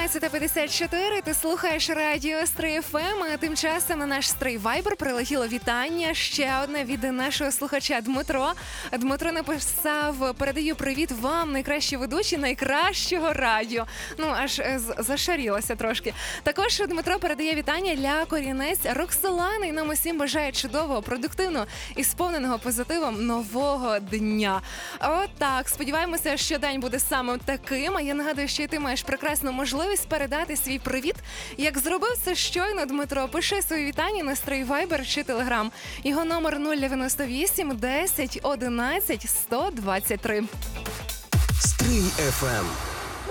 11:54, ти слухаєш радіо Стрий ФМ, а тим часом на наш Стрий Вайбер прилетіло вітання. Ще одне від нашого слухача Дмитро. Дмитро написав: передаю привіт вам, найкращі ведучі найкращого радіо. Ну, аж зашарілася трошки. Також Дмитро передає вітання для корінець Роксолани і нам усім бажає чудового, продуктивного і сповненого позитивом нового дня. Отак, сподіваємося, що день буде саме таким. А я нагадую, що і ти маєш прекрасну можливість передати свій привіт. Як зробив це щойно Дмитро, пиши свої вітання на Стрий Вайбер чи Телеграм. Його номер 098 10 11 123. Стрий ФМ.